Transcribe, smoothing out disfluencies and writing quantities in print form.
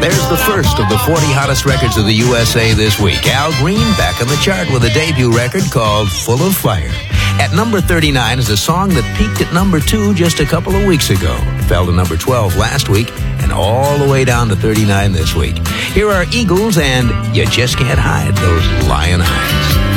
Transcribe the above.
There's the first of the 40 hottest records of the USA this week. Al Green back on the chart with a debut record called Full of Fire. At number 39 is a song that peaked at number 2 just a couple of weeks ago. Fell to number 12 last week and all the way down to 39 this week. Here are Eagles and You Just Can't Hide Those Lion Eyes.